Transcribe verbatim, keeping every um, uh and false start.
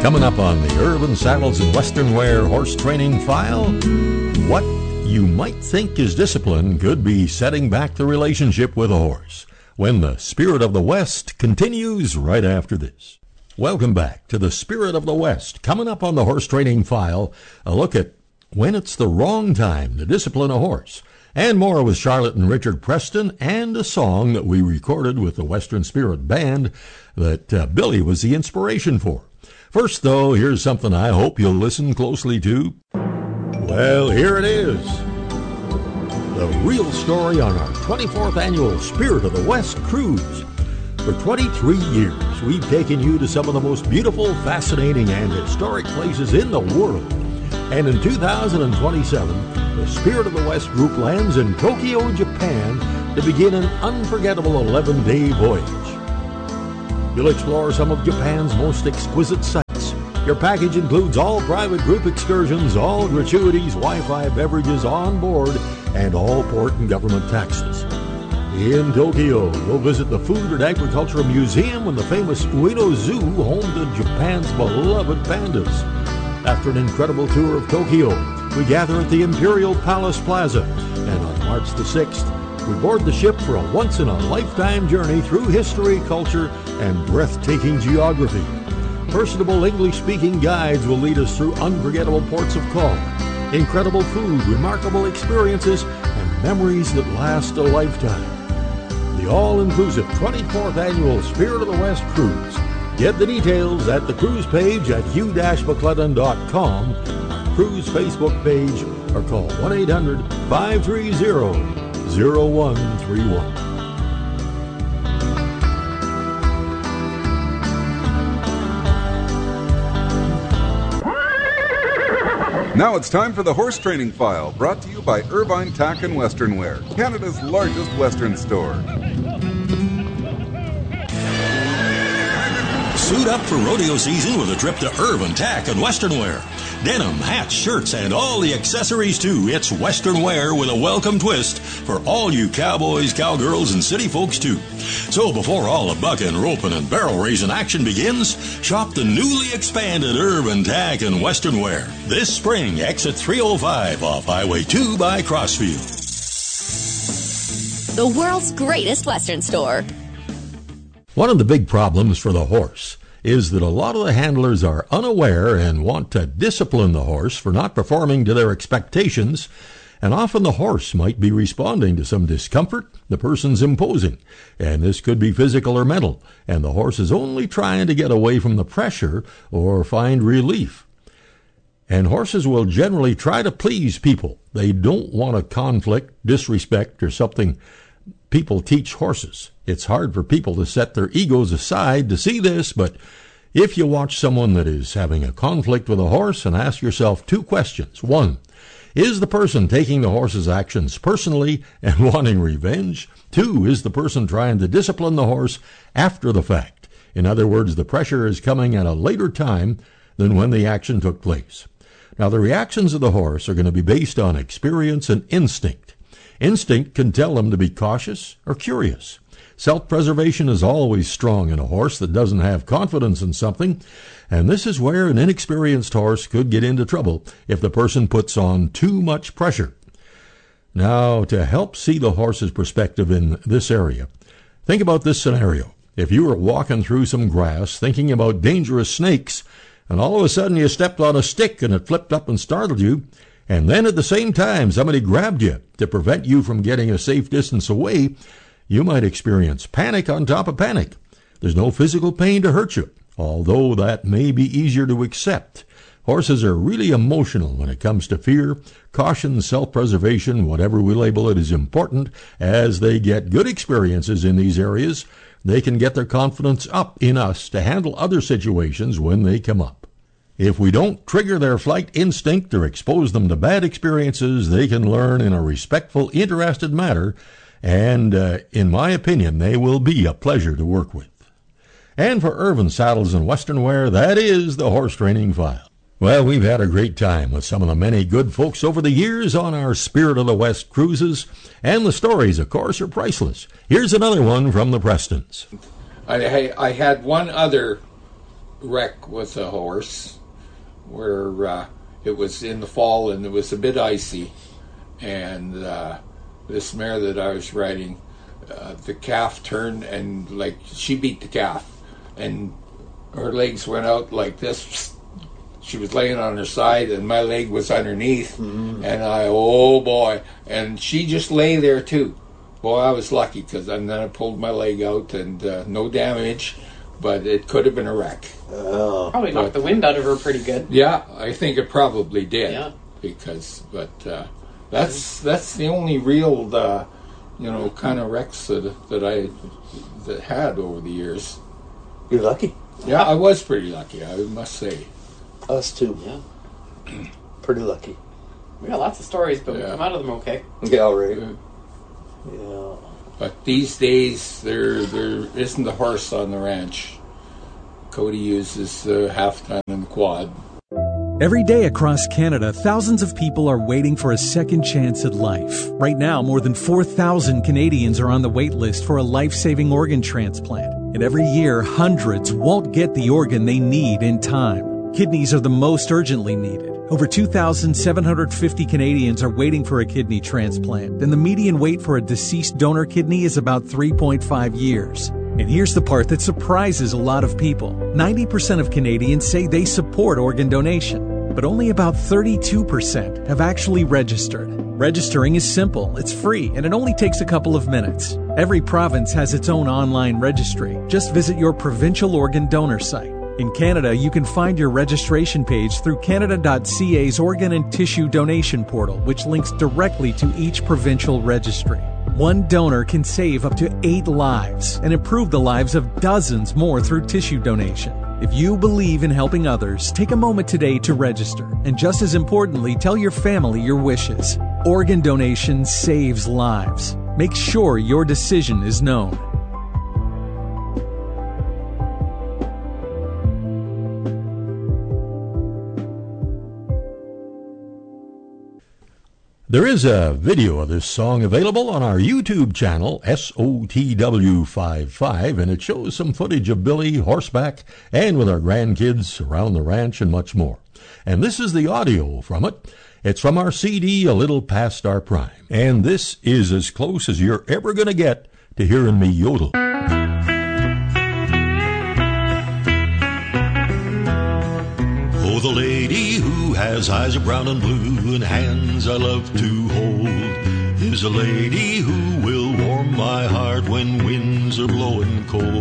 Coming up on the Irvin Saddles and Western Wear Horse Training File, what you might think is discipline could be setting back the relationship with a horse, when the Spirit of the West continues right after this. Welcome back to the Spirit of the West. Coming up on the Horse Training File, a look at when it's the wrong time to discipline a horse, and more with Charlotte and Richard Preston, and a song that we recorded with the Western Spirit Band that uh, Billy was the inspiration for. First, though, here's something I hope you'll listen closely to. Well, here it is. The real story on our twenty-fourth annual Spirit of the West cruise. For twenty-three years, we've taken you to some of the most beautiful, fascinating, and historic places in the world. And in two thousand twenty-seven, the Spirit of the West group lands in Tokyo, Japan, to begin an unforgettable eleven-day voyage. You'll explore some of Japan's most exquisite sights. Your package includes all private group excursions, all gratuities, Wi-Fi, beverages on board, and all port and government taxes. In Tokyo, you'll visit the Food and Agricultural Museum and the famous Ueno Zoo, home to Japan's beloved pandas. After an incredible tour of Tokyo, we gather at the Imperial Palace Plaza, and on March the sixth, we board the ship for a once-in-a-lifetime journey through history, culture, and breathtaking geography. Personable English-speaking guides will lead us through unforgettable ports of call, incredible food, remarkable experiences, and memories that last a lifetime. The all-inclusive twenty-fourth Annual Spirit of the West Cruise. Get the details at the cruise page at hugh dash mcclellan dot com, our cruise Facebook page, or call one eight hundred, five three zero, zero one three one. Now it's time for the Horse Training File, brought to you by Irvine Tack and Western Wear, Canada's largest Western store. Suit up for rodeo season with a trip to Irvin Tack and Western Wear. Denim, hats, shirts, and all the accessories too. It's Western Wear with a welcome twist for all you cowboys, cowgirls, and city folks too. So before all the bucking, roping, and barrel raising action begins, shop the newly expanded Irvin Tack and Western Wear this spring. Exit three oh five off Highway two by Crossfield. The world's greatest Western store. One of the big problems for the horse is that a lot of the handlers are unaware and want to discipline the horse for not performing to their expectations, and often the horse might be responding to some discomfort the person's imposing, and this could be physical or mental, and the horse is only trying to get away from the pressure or find relief. And horses will generally try to please people. They don't want a conflict, disrespect, or something people teach horses. It's hard for people to set their egos aside to see this, but if you watch someone that is having a conflict with a horse and ask yourself two questions. One, is the person taking the horse's actions personally and wanting revenge? Two, is the person trying to discipline the horse after the fact? In other words, the pressure is coming at a later time than when the action took place. Now, the reactions of the horse are going to be based on experience and instinct. Instinct can tell them to be cautious or curious. Self-preservation is always strong in a horse that doesn't have confidence in something, and this is where an inexperienced horse could get into trouble if the person puts on too much pressure. Now, to help see the horse's perspective in this area, think about this scenario. If you were walking through some grass thinking about dangerous snakes, and all of a sudden you stepped on a stick and it flipped up and startled you, and then at the same time somebody grabbed you to prevent you from getting a safe distance away, you might experience panic on top of panic. There's no physical pain to hurt you, although that may be easier to accept. Horses are really emotional when it comes to fear. Caution, self-preservation, whatever we label it, is important. As they get good experiences in these areas, they can get their confidence up in us to handle other situations when they come up. If we don't trigger their flight instinct or expose them to bad experiences, they can learn in a respectful, interested manner, and uh, in my opinion, they will be a pleasure to work with. And for Irvin Saddles and Western Wear, that is the Horse Training File. Well, we've had a great time with some of the many good folks over the years on our Spirit of the West cruises, and the stories, of course, are priceless. Here's another one from the Prestons. I, I had one other wreck with a horse where uh, it was in the fall and it was a bit icy, and uh, this mare that I was riding, uh, the calf turned and like she beat the calf, and her legs went out like this. She was laying on her side and my leg was underneath, mm-hmm. and I, oh boy, and she just lay there too. Boy, I was lucky, because then I pulled my leg out and uh, no damage, but it could have been a wreck. Oh. Probably knocked but, the wind out of her pretty good. Yeah, I think it probably did. Yeah. Because, but uh, that's that's the only real, uh, you know, kind of wrecks that that I that had over the years. You're lucky. Yeah, I was pretty lucky, I must say. Us too. Yeah. Pretty lucky. We got lots of stories, but yeah. we come out of them okay. Yeah, right. Yeah. Yeah. But these days, there there isn't a horse on the ranch. Cody uses the half ton and the quad. Every day across Canada, thousands of people are waiting for a second chance at life. Right now, more than four thousand Canadians are on the wait list for a life-saving organ transplant. And every year, hundreds won't get the organ they need in time. Kidneys are the most urgently needed. Over two thousand seven hundred fifty Canadians are waiting for a kidney transplant, and the median wait for a deceased donor kidney is about three point five years. And here's the part that surprises a lot of people. ninety percent of Canadians say they support organ donation, but only about thirty-two percent have actually registered. Registering is simple, it's free, and it only takes a couple of minutes. Every province has its own online registry. Just visit your provincial organ donor site. In Canada, you can find your registration page through Canada dot C A's Organ and Tissue Donation Portal, which links directly to each provincial registry. One donor can save up to eight lives and improve the lives of dozens more through tissue donation. If you believe in helping others, take a moment today to register. And just as importantly, tell your family your wishes. Organ donation saves lives. Make sure your decision is known. There is a video of this song available on our YouTube channel, S O T W fifty-five, and it shows some footage of Billy horseback and with our grandkids around the ranch and much more. And this is the audio from it. It's from our C D, A Little Past Our Prime. And this is as close as you're ever going to get to hearing me yodel. Oh, the lady who has eyes of brown and blue and hands I love to hold is a lady who will warm my heart when winds are blowing cold.